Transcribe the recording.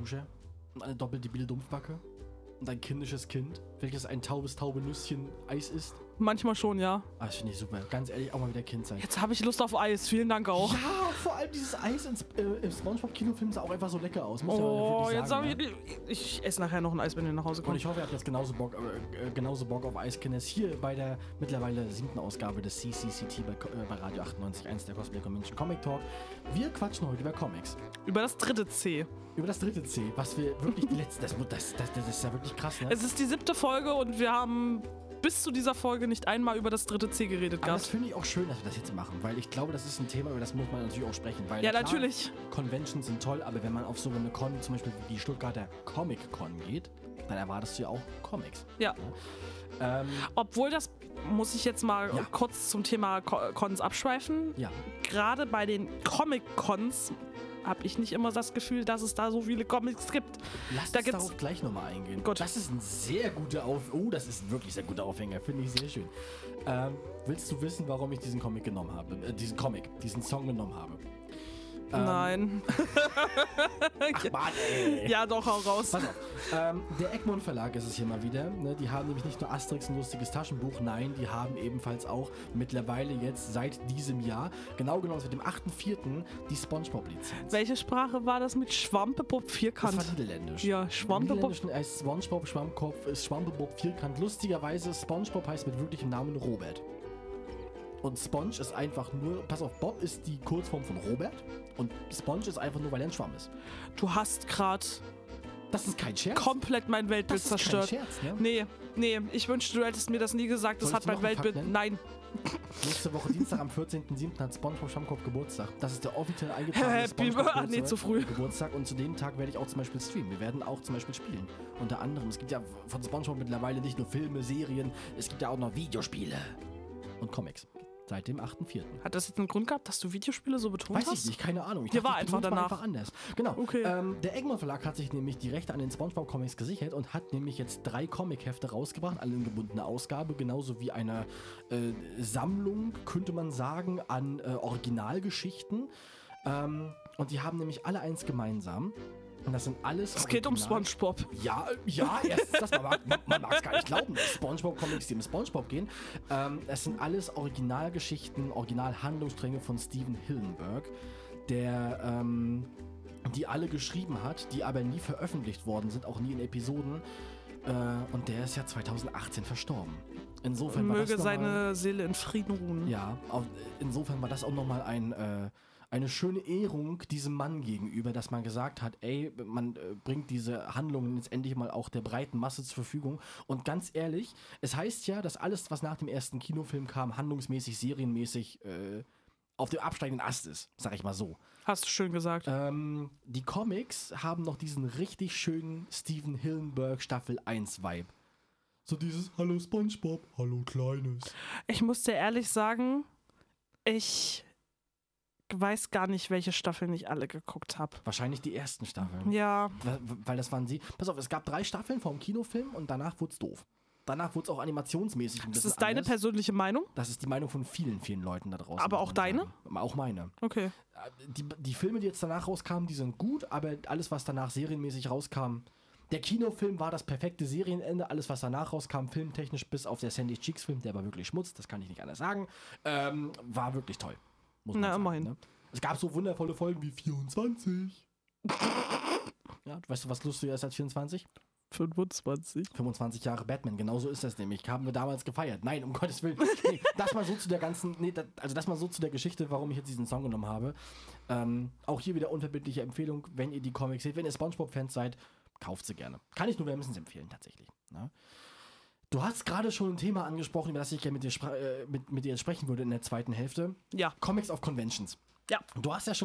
Dusche und eine doppelt debile Dumpfbacke und ein kindisches Kind, welches ein taube Nüsschen Eis isst. Manchmal schon, ja. Ah, das finde ich super. Ganz ehrlich, auch mal wieder Kind sein. Jetzt habe ich Lust auf Eis. Vielen Dank auch. Ja, vor allem dieses Eis im Spongebob-Kinofilm sah auch einfach so lecker aus. Muss Oh, ja jetzt sagen, sage ich esse nachher noch ein Eis, wenn ihr nach Hause Und kommt. ich hoffe, ihr habt jetzt genauso Bock auf Eiskinders hier bei der mittlerweile 7. Ausgabe des CCCT bei Radio 98.1 der Cosplay Convention Comic Talk. Wir quatschen heute über Comics. Über das dritte C. Über das dritte C, was wir wirklich die letzte... Das ist ja wirklich krass, ne? Es ist die 7. Folge und wir haben bis zu dieser Folge nicht einmal über das dritte C geredet Aber das gehabt. finde ich auch schön, dass wir das jetzt machen, weil ich glaube, das ist ein Thema, über das muss man natürlich auch sprechen. Weil Ja, klar, natürlich. Conventions sind toll, aber wenn man auf so eine Con, zum Beispiel wie die Stuttgarter Comic-Con geht, dann erwartest du ja auch Comics. Ja. Obwohl, das muss ich jetzt mal Ja. kurz zum Thema Cons abschweifen. Ja. Gerade bei den Comic-Cons habe ich nicht immer das Gefühl, dass es da so viele Comics gibt. Lass Da uns gibt's- darauf gleich nochmal eingehen. Gut. Das ist ein sehr guter das ist ein wirklich sehr guter Aufhänger, finde ich sehr schön. Willst du wissen, warum ich diesen Comic genommen habe? Diesen Song genommen habe? Nein. Ach Mann, ey. Ja, doch, hau raus. Pass auf. Der Egmont Verlag ist es hier mal wieder. Ne? Die haben nämlich nicht nur Asterix ein lustiges Taschenbuch, nein, die haben ebenfalls auch mittlerweile jetzt seit diesem Jahr, genau genommen mit dem 8.4. die Spongebob-Lizenz. Welche Sprache war das mit Schwampebob Das Vierkant? war Niederländisch. Ja, Im Schwampebob. Niederländischen heißt Spongebob, Schwammkopf, ist Schwampebob Vierkant. Lustigerweise, Spongebob heißt mit wirklichem Namen Robert. Und Sponge ist einfach nur, pass auf, Bob ist die Kurzform von Robert und Sponge ist einfach nur, weil er ein Schwamm ist. Du hast gerade Das ist kein Scherz. komplett mein Weltbild Das ist kein zerstört. Scherz, ne? Nee, ich wünschte, du hättest mir das nie gesagt. Das Soll hat ich mein noch einen Fakt Weltbild. nennen? Nein. Nächste Woche Dienstag am 14.07. hat Spongebob Schwammkopf Geburtstag. Das ist der offiziell eingetragene Happy Spongebob nee, zu früh. Geburtstag und zu dem Tag werde ich auch zum Beispiel streamen. Wir werden auch zum Beispiel spielen. Unter anderem, es gibt ja von Spongebob mittlerweile nicht nur Filme, Serien, es gibt ja auch noch Videospiele und Comics. Seit dem 8.4. Hat das jetzt einen Grund gehabt, dass du Videospiele so betont Weiß hast? ich nicht, keine Ahnung. Ich Dir war ich einfach beton's mal danach. einfach anders. Genau. Okay. Der Egmont Verlag hat sich nämlich die Rechte an den Spongebob Comics gesichert und hat nämlich jetzt 3 Comic-Hefte rausgebracht, alle in gebundener Ausgabe, genauso wie eine Sammlung, könnte man sagen, an Originalgeschichten. Und die haben nämlich alle eins gemeinsam. Und das sind alles. Es geht um Original- Spongebob. Ja, erstens, man mag es gar nicht glauben, dass Spongebob-Comics, die um Spongebob gehen. Es sind alles Originalgeschichten, Originalhandlungsstränge von Steven Hillenburg, der die alle geschrieben hat, die aber nie veröffentlicht worden sind, auch nie in Episoden. Und der ist ja 2018 verstorben. Insofern war Möge das noch mal- seine Seele in Frieden ruhen. ja, insofern war das auch nochmal eine schöne Ehrung diesem Mann gegenüber, dass man gesagt hat, ey, man bringt diese Handlungen jetzt endlich mal auch der breiten Masse zur Verfügung. Und ganz ehrlich, es heißt ja, dass alles, was nach dem ersten Kinofilm kam, handlungsmäßig, serienmäßig auf dem absteigenden Ast ist, sag ich mal so. Hast du schön gesagt. Die Comics haben noch diesen richtig schönen Steven Hillenburg Staffel 1 Vibe. So dieses Hallo Spongebob, hallo Kleines. Ich muss dir ehrlich sagen, ich weiß gar nicht, welche Staffeln ich alle geguckt habe. Wahrscheinlich die ersten Staffeln. Ja, Weil das waren sie. Pass auf, es gab 3 Staffeln vom Kinofilm und danach wurde es doof. Danach wurde es auch animationsmäßig ein ist bisschen das deine anders. persönliche Meinung? Das ist die Meinung von vielen, vielen Leuten da draußen. Aber muss auch man deine? sagen. Auch meine. Okay. Die Filme, die jetzt danach rauskamen, die sind gut, aber alles, was danach serienmäßig rauskam, der Kinofilm war das perfekte Serienende. Alles, was danach rauskam, filmtechnisch, bis auf der Sandy Cheeks Film, der war wirklich Schmutz, das kann ich nicht anders sagen, war wirklich toll. Muss man Na, sagen, immerhin. ne? Es gab so wundervolle Folgen wie 24. Ja, weißt du, was lustiger ist als 24? 25. 25 Jahre Batman, genauso ist das nämlich. Haben wir damals gefeiert. Nein, um Gottes Willen. Nee, das mal so zu der ganzen, das mal so zu der Geschichte, warum ich jetzt diesen Song genommen habe. Auch hier wieder unverbindliche Empfehlung, wenn ihr die Comics seht, wenn ihr Spongebob-Fans seid, kauft sie gerne. Kann ich nur wärmstens empfehlen, tatsächlich. Ne? Du hast gerade schon ein Thema angesprochen, über das ich gerne mit dir jetzt sprechen würde in der zweiten Hälfte. Ja. Comics auf Conventions. Ja. Du hast ja schon